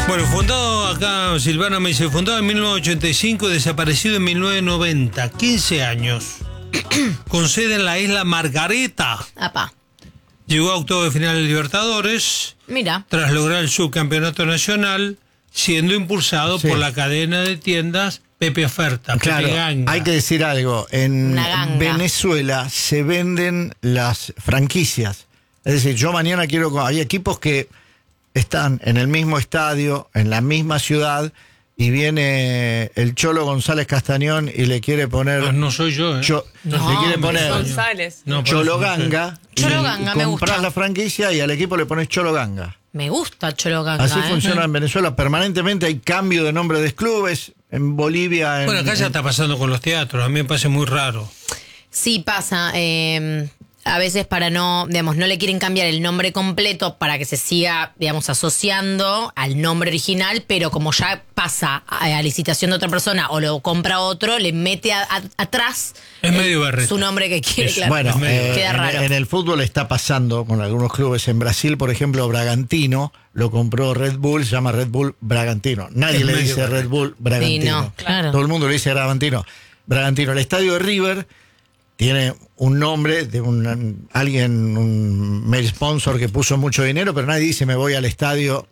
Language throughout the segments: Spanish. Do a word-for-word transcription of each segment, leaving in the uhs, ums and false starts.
Bueno, fundado acá, Silvana me dice, fundado en mil novecientos ochenta y cinco, desaparecido en mil novecientos noventa, quince años. Con sede en la isla Margarita. Apá. Llegó a octavo de final de Libertadores. Mira. Tras lograr el subcampeonato nacional, siendo impulsado Sí. por la cadena de tiendas Pepe Oferta. Claro, Pepe Ganga. hay que decir algo. En Una ganga. Venezuela se venden las franquicias. Es decir, yo mañana quiero... co- Hay equipos que están en el mismo estadio, en la misma ciudad, y viene el Cholo González Castañón y le quiere poner... No, no soy yo, ¿eh? Cho- No, le quiere poner González. No, por Cholo eso no sé. Ganga. y Cholo Ganga, me compras gusta. la franquicia y al equipo le pones Cholo Ganga. Me gusta Cholo Ganga. Así ¿eh? funciona en Venezuela. Permanentemente hay cambio de nombre de clubes. En Bolivia... En, Bueno, acá ya en- está pasando con los teatros. A mí me parece muy raro. Sí pasa. eh, a veces para no, digamos, no le quieren cambiar el nombre completo para que se siga, digamos, asociando al nombre original, pero como ya pasa a, a licitación de otra persona o lo compra otro, le mete a- a- atrás Es medio berreta. su nombre que quiere. Eso. Claro. Bueno, Es medio- eh, queda en, raro. en el fútbol está pasando con algunos clubes. En Brasil, por ejemplo, Bragantino lo compró Red Bull, se llama Red Bull Bragantino. Nadie Es le medio dice berreta. Red Bull Bragantino. Sí, no, claro. Todo el mundo le dice Bragantino. Bragantino. El estadio de River tiene un nombre de un alguien, un mail sponsor que puso mucho dinero, pero nadie dice me voy al estadio.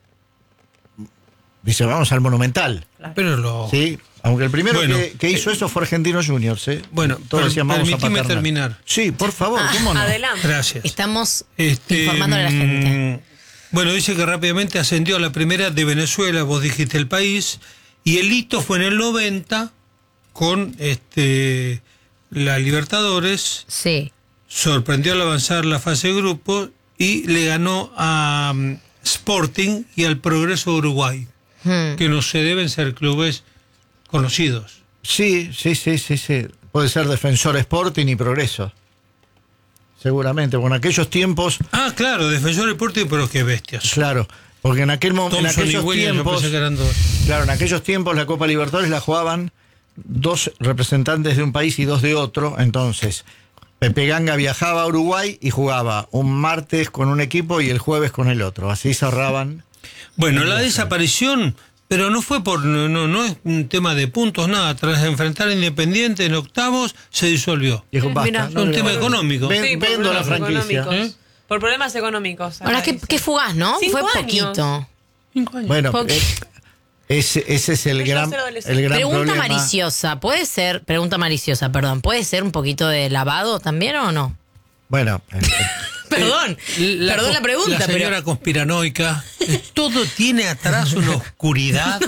Dice vamos al Monumental. Pero lo... ¿Sí? Aunque el primero Bueno, que, que hizo eso fue Argentinos Juniors. ¿eh? Bueno, Todos per- decían, vamos a permitime Paternal. terminar. Sí, por favor, ¿cómo no? Adelante. Gracias. Estamos Este, informando a la gente. mm, Bueno, dice que rápidamente ascendió a la primera de Venezuela, vos dijiste el país, y el hito fue en el noventa con este la Libertadores, Sí. sorprendió al avanzar la fase de grupo y le ganó a um, Sporting y al Progreso de Uruguay, Hmm. que no se deben ser clubes conocidos. Sí, sí, sí, sí, sí. Puede ser Defensor Sporting y Progreso. Seguramente, porque en aquellos tiempos, Ah, claro, Defensor Sporting, pero qué bestias. claro, porque en aquel momento, en Thompson y aquellos Williams, yo tiempos, pensé que eran dos. claro, en aquellos tiempos la Copa Libertadores la jugaban dos representantes de un país y dos de otro, entonces Pepe Ganga viajaba a Uruguay y jugaba un martes con un equipo y el jueves con el otro, así se ahorraban. Bueno, la desaparición, pero no fue por, no, no, no es un tema de puntos, nada. Tras enfrentar a Independiente en octavos, se disolvió. Dijo, Eh, basta, mira, Es un tema económico. Ven- Sí, por vendo la problemas franquicia. económicos. ¿Eh? Por problemas económicos. Ahora, acá qué, dice. qué fugaz, ¿no? Cinco Fue años. poquito. Cinco años. Bueno, Porque- eh, ese, ese es el Pero yo gran, ser adolescente. el gran Pregunta problema. maliciosa, ¿puede ser, pregunta maliciosa, perdón, ¿puede ser un poquito de lavado también o no? Bueno, eh, Perdón, perdón la pregunta, La señora pero... conspiranoica, eh, todo tiene atrás una oscuridad.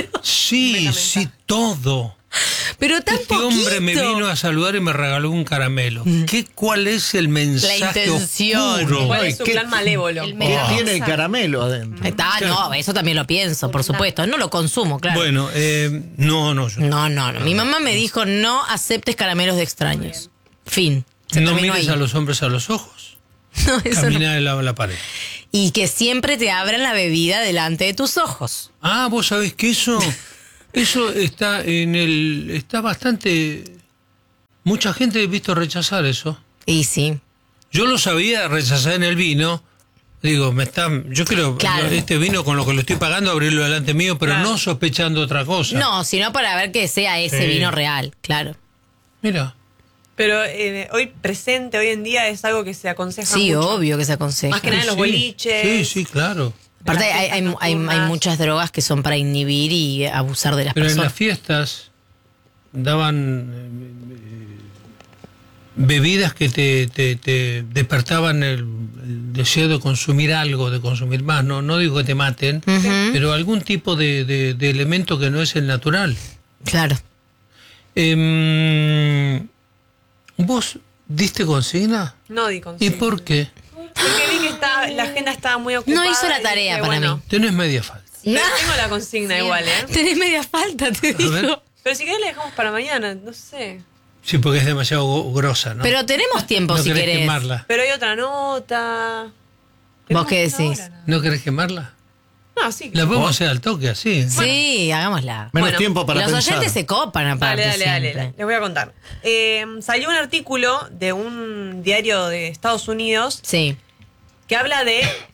Sí, sí, todo. Pero tan Este hombre me poquito. vino a saludar y me regaló un caramelo. ¿Qué, ¿Cuál es el mensaje La intención. oscuro? ¿Cuál Ay, es su qué- plan malévolo? El ¿qué mensaje. tiene el caramelo adentro? Está, no, eso también lo pienso, por supuesto. No lo consumo, claro. Bueno, eh, no, no, yo- No, no, no. Mi mamá me dijo, no aceptes caramelos de extraños. Fin. Se no terminó mires ahí. a los hombres a los ojos. No, eso no. Camina de lado a la pared. Y que siempre te abran la bebida delante de tus ojos. Ah, vos sabés que eso, eso está en el, está bastante, mucha gente ha visto rechazar eso. Y sí. Yo lo sabía rechazar en el vino. Digo, me están, yo quiero Claro. este vino con lo que lo estoy pagando abrirlo delante mío, pero Claro. no sospechando otra cosa. No, sino para ver que sea ese Sí. vino real, claro. Mira, Pero eh, hoy presente, hoy en día, es algo que se aconseja Sí, mucho. obvio que se aconseja. Más que nada en los Sí, boliches. Sí, sí, claro. Aparte, en las hay, hay, fiestas hay- hay nocturnas. muchas drogas que son para inhibir y abusar de las Pero en personas. las fiestas daban eh, bebidas que te, te, te despertaban el, el deseo de consumir algo, de consumir más. No, no digo que te maten, Ujú. pero algún tipo de, de- de elemento que no es el natural. Claro. Em, ¿Vos diste consigna? No di ¿Y consigna. por qué? Porque vi que está, la agenda estaba muy ocupada. No hizo la y tarea dije, para bueno, mí. Tenés media falta. Pero tengo la consigna igual, ¿eh? Tenés media falta, te A ver. digo. Pero si querés la dejamos para mañana, no sé. Sí, porque es demasiado go- grosa, ¿no? Pero tenemos tiempo no si querés querés. quemarla. Pero hay otra nota. ¿Vos qué Tenemos una decís? hora, ¿no? ¿No querés quemarla? No, sí. La podemos hacer al toque, así. Sí, hagámosla. Menos Bueno, tiempo para Los pensar. oyentes se copan aparte. Dale, dale, dale, siempre. dale. Les voy a contar. Eh, salió un artículo de un diario de Estados Unidos Sí. que habla de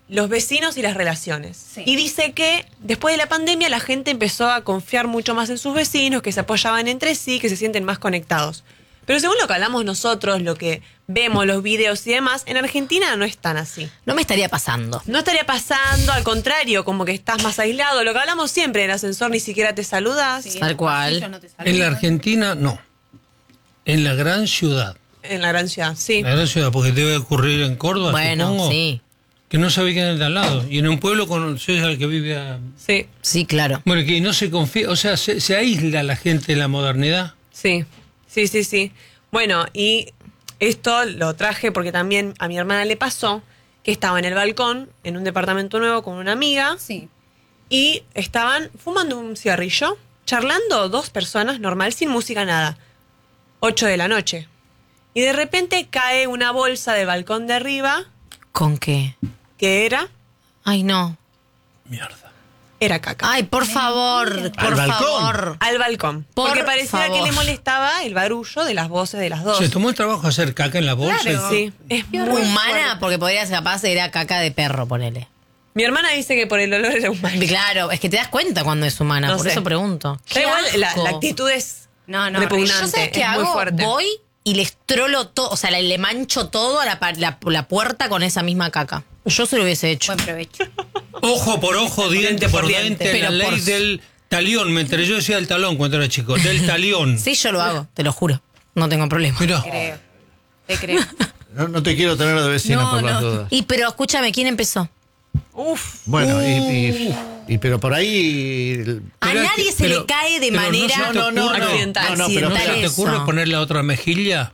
los vecinos y las relaciones. Sí. Y dice que después de la pandemia la gente empezó a confiar mucho más en sus vecinos, que se apoyaban entre sí, que se sienten más conectados. Pero según lo que hablamos nosotros, lo que vemos, los videos y demás, en Argentina no es tan así. No me estaría pasando. No estaría pasando, al contrario, como que estás más aislado. Lo que hablamos siempre, en el ascensor ni siquiera te saludas. Sí, Tal en cual. pasillo no te saludan. En la Argentina, no. En la gran ciudad. En la gran ciudad, sí. La gran ciudad, porque debe ocurrir en Córdoba, Bueno, supongo, sí. que no sabe quién es de al lado. Y en un pueblo conoces al que vive a... Sí, Sí, claro. Bueno, que no se confía, o sea, se, se aísla la gente de la modernidad. sí, sí, sí, sí. Bueno, y esto lo traje porque también a mi hermana le pasó que estaba en el balcón, en un departamento nuevo con una amiga, Sí. y estaban fumando un cigarrillo, charlando dos personas, normal, sin música, nada. Ocho de la noche. Y de repente cae una bolsa del balcón de arriba, ¿Con qué? que era, Ay, no. Mierda. era caca. Ay, por favor, por balcón? favor. Al balcón. Por porque parecía favor. que le molestaba el barullo de las voces de las dos. Se tomó el trabajo hacer caca en la bolsa. Claro. Sí, es Qué muy Humana, fuerte. porque podría ser capaz, era caca de perro, ponele. Mi hermana dice que por el olor era humano. Claro, es que te das cuenta cuando es humana, No por sé. eso pregunto. Da Qué igual, la, asco. la actitud es No, no, repugnante. Yo sabes qué es muy hago, fuerte. voy y les trolo todo, o sea, le, le mancho todo a la, pa- la, la puerta con esa misma caca. Yo se lo hubiese hecho. Buen provecho. Ojo por ojo, diente por diente, Pero la ley por- del talión. Me enteré, yo decía el talón cuando era chico, del talión. Sí, yo lo hago, te lo juro. No tengo problema. Mirá, Creo. Te creo. No, no te quiero tener de vecina No, por las no. dudas. Y pero escúchame, ¿quién empezó? Uf. Bueno, y, y- y- pero por ahí. A Pero es nadie que- se pero- le cae de pero no manera se te No, no, ocurre- no, accidental. no, no, pero ¿No se Accidental te eso. ocurre ponerle a otra mejilla?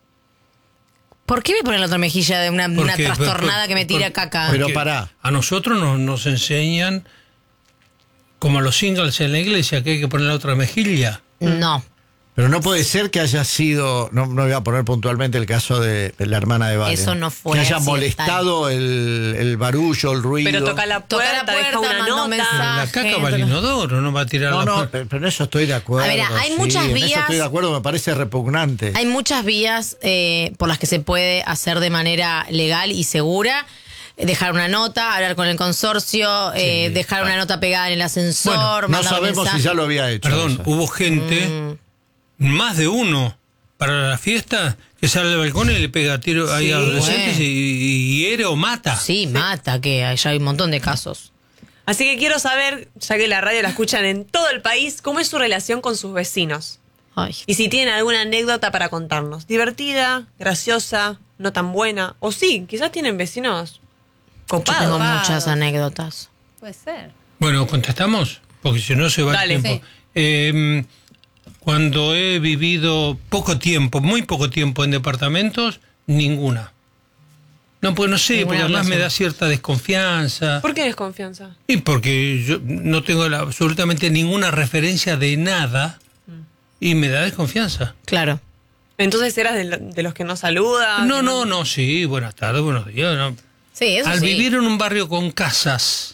¿Por qué me ponen la otra mejilla de una, una Porque- trastornada por- que me tira por- caca? Pero Porque pará. A nosotros nos, nos enseñan, como a los singles en la iglesia, que hay que ponerle otra mejilla. No. Pero no puede ser que haya sido, no, no voy a poner puntualmente el caso de, de la hermana de Valen. Eso no fue Que haya accidental. molestado el, el barullo, el ruido. Pero toca la Toca puerta, la deja puerta, una manda un nota. mensaje. La Ah, caca va al gente. inodoro, no va a tirar No, la no, puerta. pero, pero en eso estoy de acuerdo. A ver, hay sí, muchas en vías- eso estoy de acuerdo, me parece repugnante. Hay muchas vías eh, por las que se puede hacer de manera legal y segura. Dejar una nota, hablar con el consorcio, eh, Sí. dejar una nota pegada en el ascensor, Bueno, No mandar un sabemos mensaje. si ya lo había hecho. Perdón, eso. hubo gente, más de uno, para la fiesta, que sale al balcón y le pega tiro ahí Sí. a adolescentes Bueno. y, y hiere o mata. Sí, mata, que ya hay un montón de casos. Así que quiero saber, ya que la radio la escuchan en todo el país, cómo es su relación con sus vecinos. Ay. Y si tienen alguna anécdota para contarnos. Divertida, graciosa, no tan buena. O sí, quizás tienen vecinos Yo copados. tengo Copados. muchas anécdotas. Puede ser. Bueno, ¿contestamos? Porque si no se va Dale. el tiempo. Eh, cuando he vivido poco tiempo, muy poco tiempo en departamentos, ninguna. No, pues no sé, Ninguna porque además me relación. da cierta desconfianza. ¿Por qué desconfianza? Y porque yo no tengo la- absolutamente ninguna referencia de nada y me da desconfianza. Claro. Entonces eras de, lo- de los que no saludan. No, que no, no, sí, buenas tardes, buenos días. no. Sí, eso Al sí. vivir en un barrio con casas,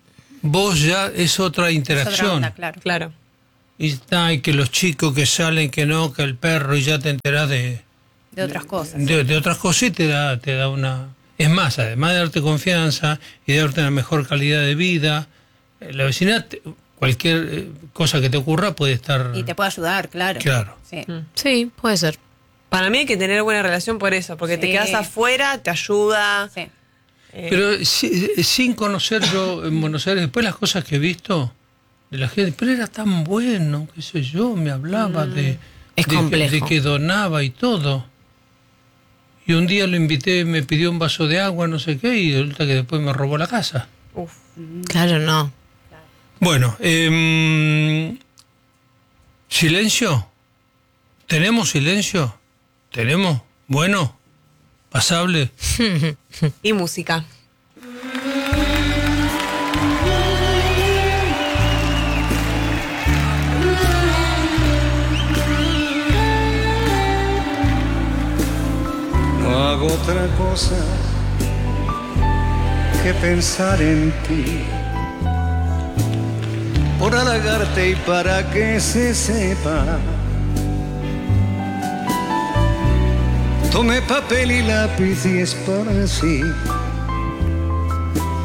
vos ya es otra Es otra interacción. onda, claro. Claro. Y está, y que los chicos que salen, que no, que el perro, y ya te enterás de, De otras cosas. de, de otras cosas y te da, te da una... Es más, además de darte confianza y de darte una mejor calidad de vida, eh, la vecina, te- cualquier eh, cosa que te ocurra puede estar... Y te puede ayudar, claro. Claro. Sí. Sí, puede ser. Para mí hay que tener buena relación por eso, porque te Sí. quedas afuera, te ayuda. Sí. eh, Pero si- sin conocer yo en Buenos Aires, después las cosas que he visto de la gente, pero era tan bueno, qué sé yo, me hablaba de, Es de, que, complejo. de que donaba y todo. Y un día lo invité, me pidió un vaso de agua, no sé qué, y resulta que después me robó la casa. uf. Claro, no. Bueno, em, silencio. ¿Tenemos silencio? ¿Tenemos? Bueno, pasable. Y música. No hago otra cosa que pensar en ti, por halagarte y para que se sepa. Tomé papel y lápiz y es para así